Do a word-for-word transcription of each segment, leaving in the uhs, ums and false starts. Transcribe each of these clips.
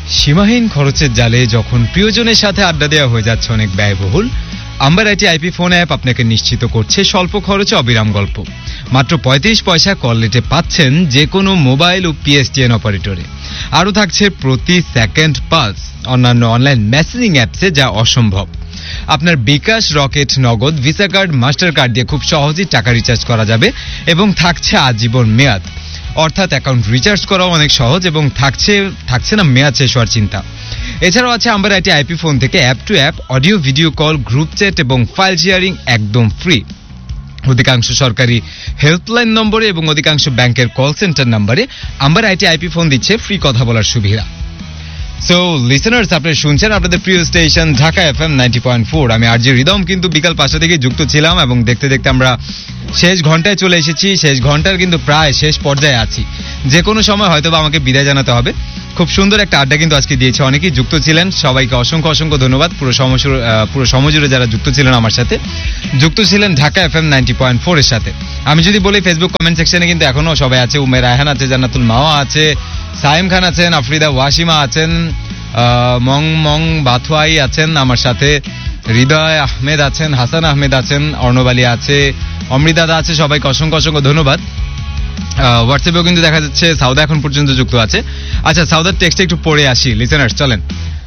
সীমাহীন খরচের জালে যখন প্রিয়জনের সাথে আড্ডা দেওয়া হয়ে যাচ্ছে অনেক ব্যয়বহুল, amber IT IP phone app আপনাকে নিশ্চিত করছে স্বল্প খরচে অবিরাম গল্প। মাত্র পঁয়ত্রিশ পয়সা কল রেটে পাচ্ছেন যে কোনো মোবাইল ও পিএসটিএন অপারেটরে। আরও থাকছে প্রতি সেকেন্ড পালস অন্যান্য অনলাইন মেসেজিং অ্যাপসে, যা অসম্ভব। আপনার বিকাশ, রকেট, নগদ, ভিসা কার্ড, মাস্টার কার্ড দিয়ে খুব সহজেই টাকা রিচার্জ করা যাবে এবং থাকছে আজীবন মেয়াদ। অর্থাৎ অ্যাকাউন্ট রিচার্জ করাও অনেক সহজ এবং থাকছে থাকছে না মেয়াদ শেষ হওয়ার চিন্তা। এছাড়াও আছে আম্বার আইটি আইপি ফোন থেকে app two app audio, video call, group chat এবং ফাইল শেয়ারিং একদম ফ্রি। অধিকাংশ সরকারি হেল্পলাইন নম্বরে এবং অধিকাংশ ব্যাংকের কল সেন্টার নম্বরে আম্বার আইটি আইপি ফোন দিচ্ছে ফ্রি কথা বলার সুবিধা। সো লিসেনার্স, আপনারা শুনছেন আপনাদের প্রিয় station Dhaka FM ninety point four. আমি আরজি রিদম কিন্তু বিকাল পাঁচটা থেকে যুক্ত ছিলাম এবং দেখতে দেখতে আমরা শেষ ঘন্টায় চলে এসেছি। শেষ ঘন্টার কিন্তু প্রায় শেষ পর্যায়ে আছি। যে কোনো সময় হয়তো বা আমাকে বিদায় জানাতে হবে। খুব সুন্দর একটা আড্ডা কিন্তু আজকে দিয়েছে, অনেকেই যুক্ত ছিলেন। সবাইকে অসংখ্য অসংখ্য ধন্যবাদ। পুরো সময় পুরো সময় জুড়ে যারা যুক্ত ছিলেন আমার সাথে, যুক্ত ছিলেন Dhaka FM ninety point four এর সাথে। আমি যদি বলি ফেসবুক কমেন্ট সেকশনে কিন্তু এখনো সবাই আছে। উমের রায়হান আছে, জান্নাতুল মাওয়া আছে, সাইম খান আছেন, আফরিদা ওয়াসিমা আছেন, মং মং বাথওয়াই আছেন আমার সাথে, হৃদয় আহমেদ আছেন, হাসান আহমেদ আছেন, অর্ণব আলী আছে, অমৃতাদা আছে। সবাইকে অসংখ্য অসংখ্য ধন্যবাদ। হোয়াটসঅ্যাপেও কিন্তু দেখা যাচ্ছে সাউদা এখন পর্যন্ত যুক্ত আছে। আচ্ছা, সাউদার টেক্সটে একটু পড়ে আসি লিসেনার্স, চলেন।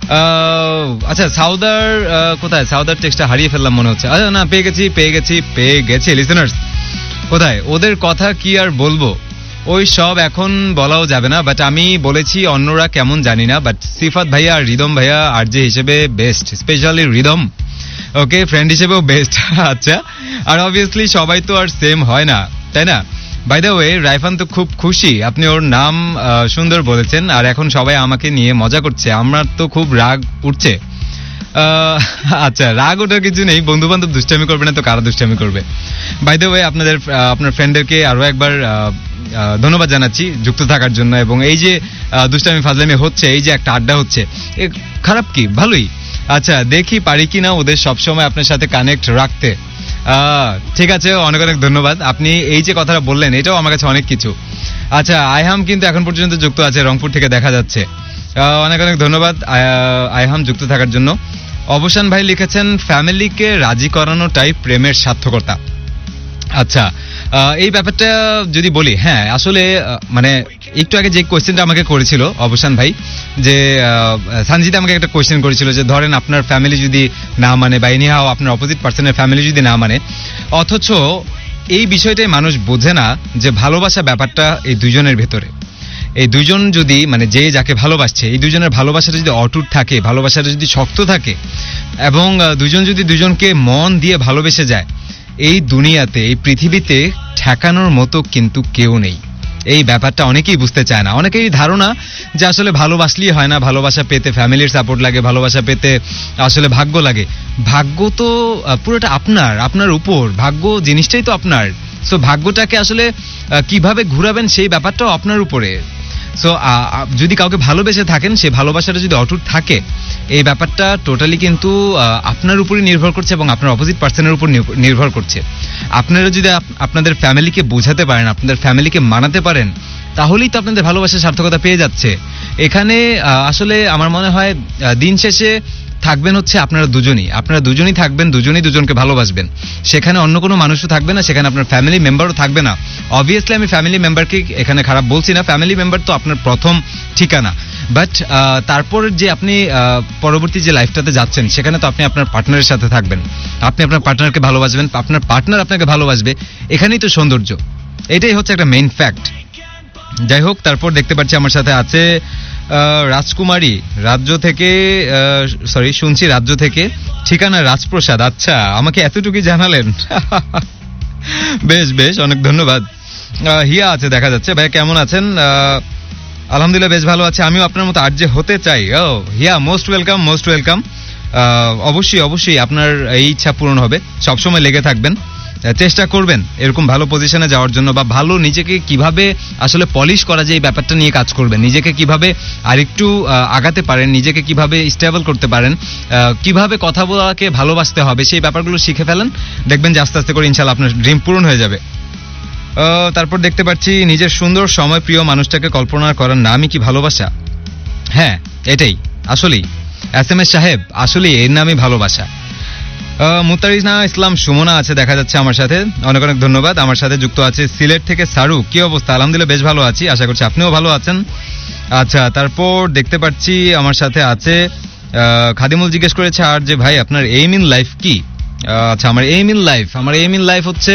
আচ্ছা, সাউদার কোথায়? সাউদার টেক্সটটা হারিয়ে ফেললাম মনে হচ্ছে। আচ্ছা, না, পেয়ে গেছি পেয়ে গেছি পেয়ে গেছি লিসেনার্স। কোথায়? ওদের কথা কি আর বলবো, ওই সব এখন বলাও যাবে না, বাট আমি বলেছি অন্যরা কেমন জানি না, বাট সিফাত ভাইয়া আর রিদম ভাইয়া আরজে হিসেবে বেস্ট, স্পেশালি রিদম, ওকে, ফ্রেন্ড হিসেবেও বেস্ট। আচ্ছা, আর অবভিয়াসলি সবাই তো আর সেম হয় না, তাই না? বাই দ্য ওয়ে, রাইফান তো খুব খুশি আপনি ওর নাম সুন্দর বলেছেন, আর এখন সবাই আমাকে নিয়ে মজা করছে। আমার তো খুব রাগ উঠছে। আচ্ছা, রাগ ওঠার কিছু নেই, বন্ধু বান্ধব দুষ্টামি করবে না তো কারা দুষ্টামি করবে? বাই দ্য ওয়ে, আপনাদের আপনার ফ্রেন্ডদেরকে আরো একবার ধন্যবাদ জানাচ্ছি যুক্ত থাকার জন্য। এবং এই যে দুষ্টামি ফাজলামি হচ্ছে, এই যে একটা আড্ডা হচ্ছে, খারাপ কি, ভালোই। আচ্ছা, দেখি পারি কিনা ওদের সবসময় আপনার সাথে কানেক্ট রাখতে। ঠিক আছে, অনেক অনেক ধন্যবাদ। আপনি এই যে কথাটা বললেন এটাও আমার কাছে অনেক কিছু। আচ্ছা, আইহাম কিন্তু এখন পর্যন্ত যুক্ত আছে, রংপুর থেকে দেখা যাচ্ছে। অনেক অনেক ধন্যবাদ আইহাম যুক্ত থাকার জন্য। অবসান ভাই লিখেছেন, ফ্যামিলিকে রাজি করানোটাই প্রেমের সার্থকতা। আচ্ছা, এই ব্যাপারটা যদি বলি, হ্যাঁ আসলে মানে একটু আগে যে কোয়েশ্চেনটা আমাকে করেছিল অবসান ভাই, যে সানজিদা আমাকে একটা কোয়েশ্চেন করেছিল যে ধরেন আপনার ফ্যামিলি যদি না মানে বা এনি হাও আপনার অপোজিট পার্সনের ফ্যামিলি যদি না মানে, অথচ এই বিষয়টাই মানুষ বোঝে না যে ভালোবাসা ব্যাপারটা এই দুইজনের ভেতরে। এই দুইজন যদি মানে যে যাকে ভালোবাসছে, এই দুইজনের ভালোবাসাটা যদি অটুট থাকে, ভালোবাসাটা যদি শক্ত থাকে এবং দুইজন যদি দুইজনকে মন দিয়ে ভালোবেসে যায়, এই দুনিয়াতে এই পৃথিবীতে ঠেকানোর মতো কিন্তু কেউ নেই। এই ব্যাপারটা অনেকেই বুঝতে চায় না। অনেকেই ধারণা যে আসলে ভালোবাসলেই হয় না, ভালোবাসা পেতে ফ্যামিলির সাপোর্ট লাগে, ভালোবাসা পেতে আসলে ভাগ্য লাগে। ভাগ্য তো পুরোটা আপনার, আপনার উপর, ভাগ্য জিনিসটাই তো আপনার। সো ভাগ্যটাকে আসলে কিভাবে ঘুরাবেন সেই ব্যাপারটাও আপনার উপরে। সো যদি কাউকে ভালোবেসে থাকেন, সেই ভালোবাসাটা যদি অটুট থাকে, এই ব্যাপারটা টোটালি কিন্তু আপনার উপরই নির্ভর করছে এবং আপনার অপোজিট পার্সনের উপর নির্ভর করছে। আপনারা যদি আপনাদের ফ্যামিলিকে বোঝাতে পারেন, আপনাদের ফ্যামিলিকে মানাতে পারেন, তাহলেই তো আপনাদের ভালোবাসার সার্থকতা পেয়ে যাচ্ছে। এখানে আসলে আমার মনে হয় দিন শেষে থাকবেন হচ্ছে আপনারা দুজনই, আপনারা দুজনই থাকবেন, দুজনই দুজনকে ভালোবাসবেন। সেখানে অন্য কোনো মানুষও থাকবে না, সেখানে আপনার ফ্যামিলি মেম্বারও থাকবে না। অবভিয়াসলি আমি ফ্যামিলি মেম্বারকে এখানে খারাপ বলছি না, ফ্যামিলি মেম্বার তো আপনার প্রথম ঠিকানা। বাট তারপর যে আপনি পরবর্তী যে লাইফটাতে যাচ্ছেন, সেখানে তো আপনি আপনার পার্টনারের সাথে থাকবেন, আপনি আপনার পার্টনারকে ভালোবাসবেন, আপনার পার্টনার আপনাকে ভালোবাসবে। এখানেই তো সৌন্দর্য, এটাই হচ্ছে একটা মেইন ফ্যাক্ট। যাই হোক, তারপর দেখতে পাচ্ছি আমার সাথে আছে রাজকুমারী, রাজ্য থেকে, সরি শুনছি রাজ্য থেকে, ঠিকানা রাজপ্রসাদ। আচ্ছা, আমাকে এতটুকুই জানালেন, বেশ বেশ, অনেক ধন্যবাদ। হিয়া আছে দেখা যাচ্ছে। ভাই কেমন আছেন? আলহামদুলিল্লাহ বেশ ভালো আছে, আমিও আপনার মতো আরজে হতে চাই। ও হিয়া, মোস্ট ওয়েলকাম, মোস্ট ওয়েলকাম। অবশ্যই অবশ্যই আপনার এই ইচ্ছা পূরণ হবে। সবসময় লেগে থাকবেন, চেষ্টা করবেন এরকম ভালো পজিশনে যাওয়ার জন্য, বা ভালো নিজেকে কিভাবে আসলে পলিশ করা যায় এই ব্যাপারটা নিয়ে কাজ করবেন। নিজেকে কিভাবে আরেকটু আগাতে পারেন, নিজেকে কিভাবে স্টেবল করতে পারেন, কিভাবে কথা বলাকে ভালোবাসতে হবে, সেই ব্যাপারগুলো শিখে ফেলেন। দেখবেন যে আস্তে আস্তে করে ইনশাআল্লাহ আপনার ড্রিম পূরণ হয়ে যাবে। তারপর দেখতে পাচ্ছি, নিজের সুন্দর সময় প্রিয় মানুষটাকে কল্পনা করার নামই কি ভালোবাসা? হ্যাঁ এটাই আসলেই এস এম এস সাহেব, আসলে এর নামই ভালোবাসা। মুতারিনা ইসলাম সুমনা আছে দেখা যাচ্ছে আমার সাথে, অনেক অনেক ধন্যবাদ। আমার সাথে যুক্ত আছে সিলেট থেকে সারু। কি অবস্থা? আলহামদুলিল্লাহ বেশ ভালো আছি, আশা করছি আপনিও ভালো আছেন। আচ্ছা, তারপর দেখতে পাচ্ছি আমার সাথে আছে খাদিমুল জিজ্ঞেস করেছে আর যে ভাই আপনার এইম ইন লাইফ কি? আচ্ছা, আমার এইম ইন লাইফ আমার এইম ইন লাইফ হচ্ছে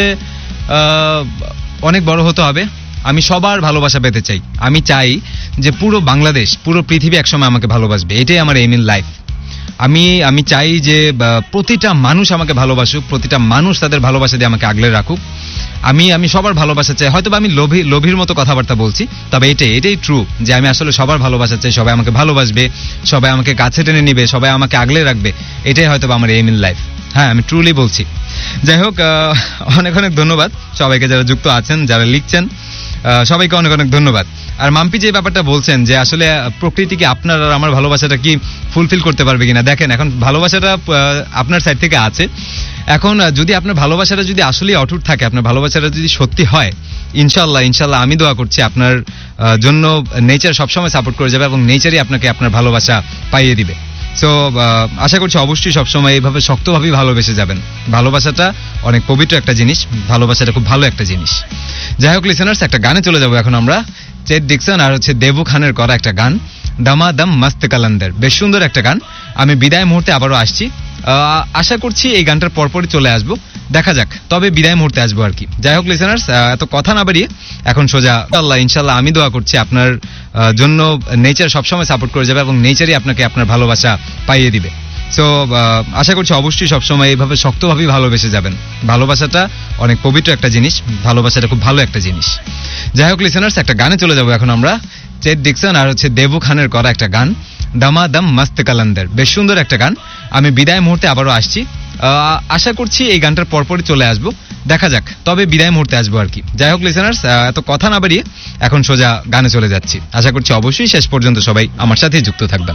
অনেক বড় হতে হবে। আমি সবার ভালোবাসা পেতে চাই। আমি চাই যে পুরো বাংলাদেশ, পুরো পৃথিবী একসময় আমাকে ভালোবাসবে, এটাই আমার এইম ইন লাইফ। আমি আমি চাই যে প্রতিটা মানুষ আমাকে ভালোবাসুক, প্রতিটা মানুষ তাদের ভালোবাসা দিয়ে আমাকে আগলে রাখুক। আমি আমি সবার ভালোবাসা চাই। হয়তো আমি লোভী লোভীর মতো কথাবার্তা বলছি, তবে এটাই এটাই ট্রু যে আমি আসলে সবার ভালোবাসা চাই। সবাই আমাকে ভালোবাসবে, সবাই আমাকে কাছে টেনে নিবে, সবাই আমাকে আগলে রাখবে, এটাই হয়তো আমার এইম ইন লাইফ। হ্যাঁ, আমি ট্রুলি বলছি। যাই হোক, অনেক অনেক ধন্যবাদ সবাইকে যারা যুক্ত আছেন, যারা লিখছেন, সবাইকে অনেক অনেক ধন্যবাদ। আর মাম্পি যে ব্যাপারটা বলছেন যে আসলে প্রকৃতিকে আপনার আর আমার ভালোবাসাটা কি ফুলফিল করতে পারবে কিনা, দেখেন এখন ভালোবাসাটা আপনার সাইড থেকে আছে। এখন যদি আপনার ভালোবাসাটা যদি আসলে অটুট থাকে, আপনার ভালোবাসাটা যদি সত্যি হয়, ইনশাল্লাহ ইনশাল্লাহ আমি দোয়া করছি আপনার জন্য নেচার সবসময় সাপোর্ট করে যাবে এবং নেচারই আপনাকে আপনার ভালোবাসা পাইয়ে দিবে। সো আশা করছি অবশ্যই সবসময় এইভাবে শক্তভাবেই ভালোবেসে যাবেন। ভালোবাসাটা অনেক পবিত্র একটা জিনিস, ভালোবাসাটা খুব ভালো একটা জিনিস। যাই হোক লিসেনার্স, একটা গানে চলে যাবো এখন আমরা। চেট ডিকসন আর হচ্ছে দেবু খানের করা একটা গান, দামা দাম মস্ত কালান্দার, বেশ সুন্দর একটা গান। আমি বিদায় মুহূর্তে আবারও আসছি, আশা করছি এই গানটার পরপরই চলে আসবো, দেখা যাক, তবে বিদায় মুহূর্তে আসবো আর কি। যাই হোক লিসেনার্স, এত কথা না বাড়িয়ে এখন সোজা আল্লাহ ইনশাল্লাহ আমি দোয়া করছি আপনার জন্য নেচার সবসময় সাপোর্ট করে যাবে এবং নেচারই আপনাকে আপনার ভালোবাসা পাইয়ে দিবে। সো আশা করছি অবশ্যই সবসময় এইভাবে শক্তভাবেই ভালোবেসে যাবেন। ভালোবাসাটা অনেক পবিত্র একটা জিনিস, ভালোবাসাটা খুব ভালো একটা জিনিস। যাই হোক লিসেনার্স, একটা গানে চলে যাবো এখন আমরা। চেট ডিকসন আর হচ্ছে দেবু খানের করা একটা গান, দামা দাম মস্ত কালান্দার, বেশ সুন্দর একটা গান। আমি বিদায় মুহূর্তে আবারও আসছি, আশা করছি এই গানটার পরপরই চলে আসবো, দেখা যাক, তবে বিদায় মুহূর্তে আসবো আর কি। যাই হোক লিসেনার্স, এত কথা না বাড়িয়ে এখন সোজা গানে চলে যাচ্ছি। আশা করছি অবশ্যই শেষ পর্যন্ত সবাই আমার সাথেই যুক্ত থাকবেন।